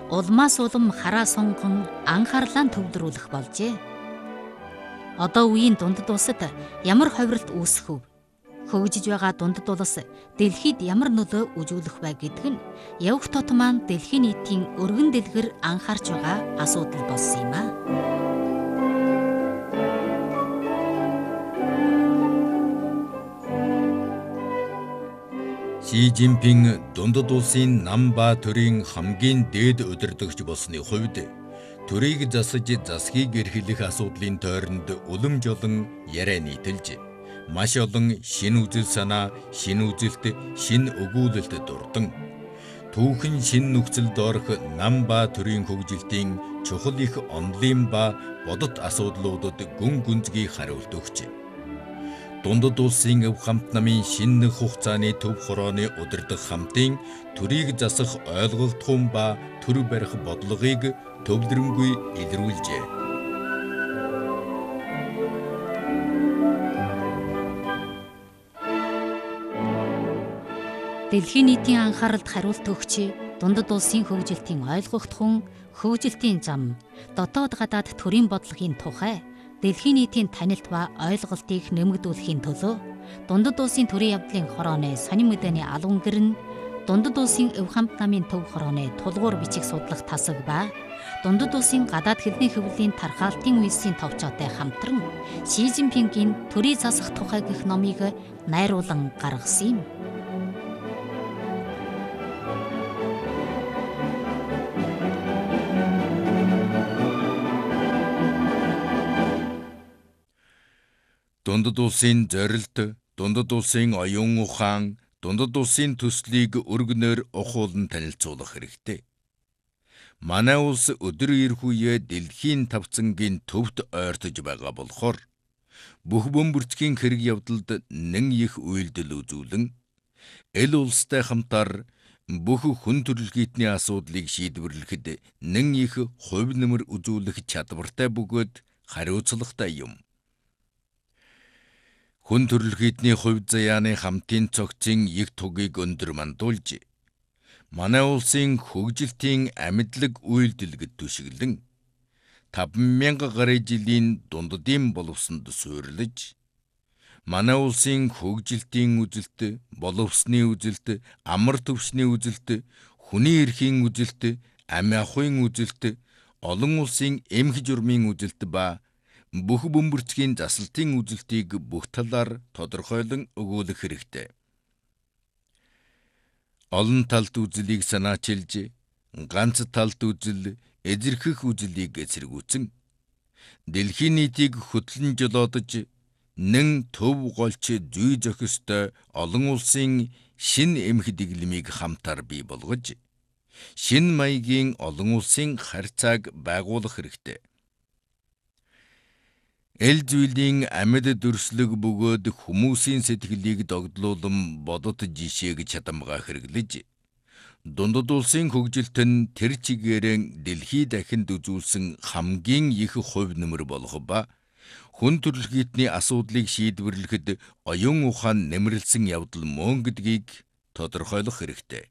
улмаас улам хараа сунган анхаарлаа төвлөрүүлэх болжээ. Одоо үеийн дундад улсад ямар ховиролт үүсэх вэ? Хөгжиж байгаа дундад улс дэлхийд ямар нөлөө үзүүлэх вэ гэдг нь явах тот маань дэлхийн нийтийн өргөн дэлгэр анхаарч байгаа асуудал болсон юм а. Ши Жинпинг дундад улсын нам ба төрийн хамгийн дээд удирдагч болсны хувьд төрийг засаж засгийг эрхлэх асуудлын тойронд улам жолон яриа нийтэлж маш олон шин үзэл санаа, шин үзэлт, шин өгүүлэлт дурдан түүхэн шин нөхцөлд орох нам ба төрийн хөгжилтийн чухал их онолын ба бодит асуудлуудад гүн гүнзгий хариулт өгч дундад улсын өв хамт намын шинэ хугацааны төв хорооны удирдах хамтын төрийг засах ойлголтхон ба төр барих бодлогыг төвлөрөнгүй илрүүлжээ. Дэлхийн нийтийн анхааралд хариулт өгч дундад улсын хөгжилтийн ойлгогдхон хөгжилтийн зам, дотоод гадаад төрийн бодлогын тухай дэлхийн нийтийн танилт ба ойлголтыг нэмэгдүүлэхийн төлөө дундад улсын төрийн явдлын хорооны сонин мэдээний албан гэр нь дундад улсын өв хамт намын төв хорооны тулгуур бичих судлах тасаг ба дундад улсын гадаад хэлний хөвлийн тархаалтын үйлсийн товчоотой хамтран Ши Жинпингийн төрийг засах тухай гэх номыг найруулан гаргасан юм. Дундад улсын зорилт, дундад улсын оюун ухаан, дундад улсын төслийг өргөнөөр ухуулан танилцуулах хэрэгтэй. Манай улс өдөр ирэх үе дэлхийн тавцангийн төвд ойртож байгаа болохоор бүх бөмбөрцгийн хэрэг явдалд нэн их үйлдэл үзүүлэн эл улстай хамтар бүх хүн төрөлхтний асуудлыг шийдвэрлэхэд нэн их хувь нэмэр үзүүлэх чадвартай бөгөөд хариуцлагатай юм. Хүн төрөлхтний хувьд заяаны хамтын цогцын их тугийг өндөр мандуулж манай улсын хөгжилтийн амьдлаг үйлдэлгэд түшиглэн 5,000 гаруй жилийн дундадын боловсонд суйрлаж манай улсын хөгжилтийн үзэлт, боловсны үзэлт, амар төвшний үзэлт, хүний эрхийн үзэлт, амь ахуйн үзэлт, олон улсын эмх журмын үзэлт ба бүх бөмбөрцгийн засалтын үзэлтийг бүх талаар тодорхойлон өгүүлэх хэрэгтэй. Олон талт үзлийг санаачилж, ганц талт үзэл, эзэрхэх үзлийг эсэргүүцэн, дэлхийн нийтийг хөтлөн жолоодож, нэн төв голч зүй зохистой олон улсын шин эмх дэглэмийг хамтар бий болгож, шин маягийн олон улсын харьцааг байгуулах хэрэгтэй. Эл зүйлийн амьд дүрслэг бөгөөд хүмүүсийн сэтгэлийг догдлуулан бодот жишээг чадамгаа хэрэглэж, дундад улсын хөгжилт нь тэр чигээрэн дэлхий дахинд үзүүлсэн хамгийн их хувь нэмэр болох ба хүн төрөлхтний асуудлыг шийдвэрлэхэд оюун ухаан нэмэрлсэн явдал мөн гэдгийг тодорхойлох хэрэгтэй.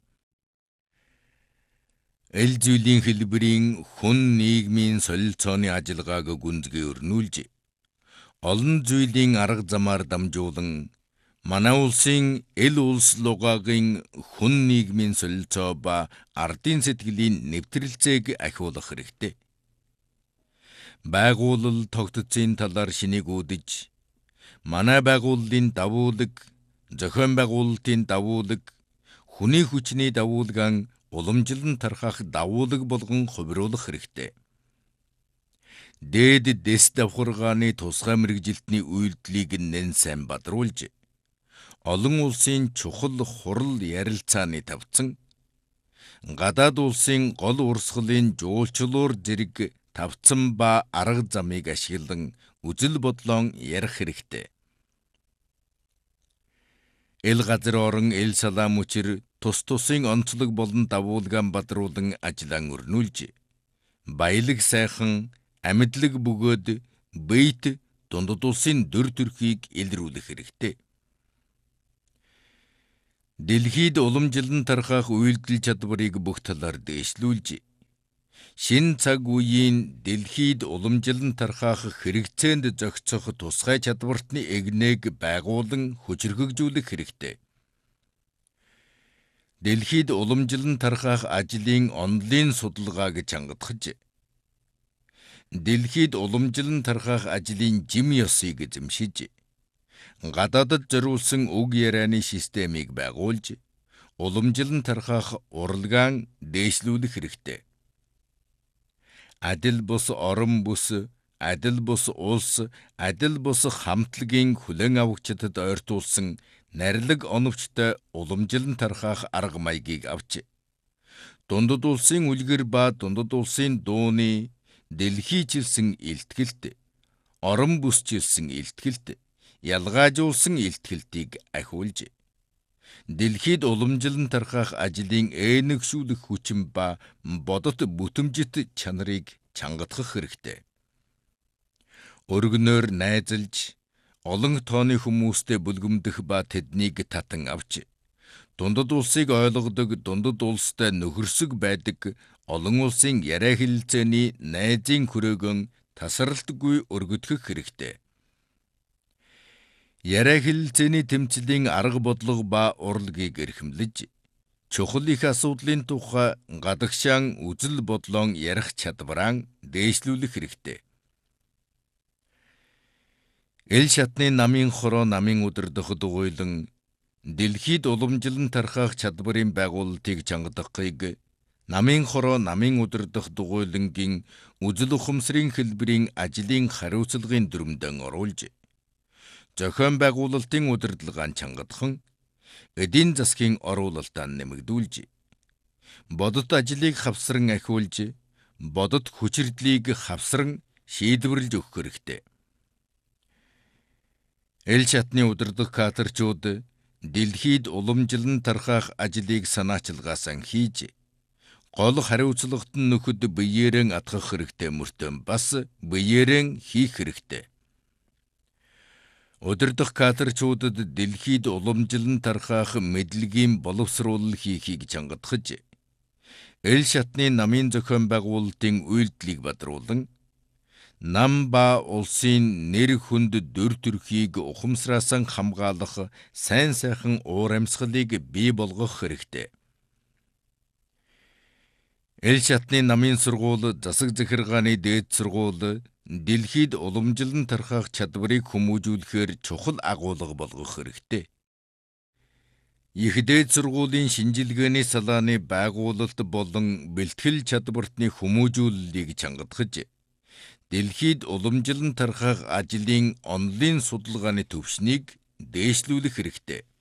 Эл зүйлийн хэлбэрийн хүн нийгмийн солилцооны ажиллагааг гүнзгий өрнүүлж, олон зүйлийн арга замаар дамжуулан манай улсын эл улс лугаагийн хүн нийгмийн солилцоо ба ардын сэтгэлийн нэвтрэлцээг ахиулах хэрэгтэй. Байгуулал тогтцын талаар шинийг үүдэж, манай байгууллын давуулаг, зохион байгуулалтын давуулаг, хүний хүчний давуулгаан уламжлан тархах давуулаг болгон хувируулах хэрэгтэй. Дээд дэс давхаргааны тусгай мэргэжилтний үйлдэлийг нэн сайн бадруулж, олон улсын чухал хурал ярилцааны тавцан, гадаад улсын гол урсгалын жуулчлуур зэрэг тавцан ба арга замыг ашиглан үзэл бодлоон ярих хэрэгтэй. Эл газар орон эл салаа мөчир тус тусын онцлог болон давуулгаан бадруулан ажлаан өрнүүлж, баялаг сайхан амьдлаг бөгөөд бэйт дундад улсын дүр төрхийг илрүүлэх хэрэгтэй. Дэлхийд уламжлан тархах үйлдэл чадварыг бүх талаар дээшлүүлж, Шин цаг үеийн дэлхийд уламжлан тархаах хэрэгцээнд зохицох тусгай чадвартны эгнээг байгуулан хүчрхэгжүүлэх хэрэгтэй. Дэлхийд уламжлан тархаах ажлын онолын судалгааг чангатгаж, дэлхийд уламжлан тархаах ажлын жим ёсыг эзэмшиж, гадаадд зориулсан үг ярианы системийг байгуулж, уламжлан тархаах урлагаан дээшлүүлэх хэрэгтэй. Адил бус орон бүс, адил бус улс, адил бус хамтлагийн хүлээн авагчдад ойртуулсан нарилаг оновчтой уламжлан тархаах арга маягийг авч, дундад улсын үлгэр ба дундад улсын дууны дэлхийчилсэн илтгэлт, орон бүсчилсэн илтгэлт, ялгаажуулсан илтгэлтийг ахиулж, дэлхийд уламжлан тархаах ажлын ээнэгшүүлэх хүчин ба бодот бүтэмжит чанарыг чангатгах хэрэгтэй. Өргөнөөр найзалж, олон тооны хүмүүстэй бүлгэмдэх ба тэднийг татан авч, дундад улсыг ойлгодог, дундад улстай нөхөрсөг байдаг олон улсын яриа хэлэлцээний найзын хүрөөгөн тасралтгүй өргөдгөх хэрэгтэй. Яриа хэлэлцээний тэмцлийн арга бодлого ба урлагийг эрхэмлэж, чухал их асуудлын тухай гадагшаан үзэл бодлоон ярих чадвараа дээшлүүлэх хэрэгтэй. Эл шатны намын хороо намын удирдах дугуйлан дэлхийд уламжлан тархаах чадварын байгуулалтыг чангадахыг намын хороо намын удирдах дугуйлангийн үзэл ухамсарын хэлбэрийн ажлын хариуцлагын дүрмдэн оруулж, зохион байгуулалтын удирдлагаан чангадахан, эдийн засгийн оруулалтаа нэмэгдүүлж, бодит ажлыг хавсран ахиулж, бодит хүчирдлийг хавсран шийдвэрлэж өгөх хэрэгтэй. Эл шатны удирдах кадрчууд дэлхийд уламжлан тархаах ажлыг санаачилгаасан хийж, гол хариуцлагт нь нөхөд биеэрэн атгах хэрэгтэй мөртөө бас биеэрэн хийх хэрэгтэй. Удирдах кадрчуудад дэлхийд уламжлан тархаах мэдлэгийн боловсруулал хийхийг чангатгаж, эл шатны намын зохион байгуулалтын үйлдэлийг бадруулан, нам ба улсын нэр хүнд дүр төрхийг ухамсараасан хамгаалах сайн сайхан уур амьсгалыг бий болгох хэрэгтэй. Эл шатны намын сургууль, засаг захиргааны дээд сургууль дэлхийд уламжлан тархаах чадварыг хүмүүжүүлэхээр чухал агуулга болгох хэрэгтэй. Их дээд сургуулийн шинжилгээний салааны байгуулалт болон бэлтгэл чадвартны хүмүүжүүлэлийг чангатгаж, дэлхийд уламжлан тархаах ажлын онолын судалгааны төвшнийг дээшлүүлэх хэрэгтэй.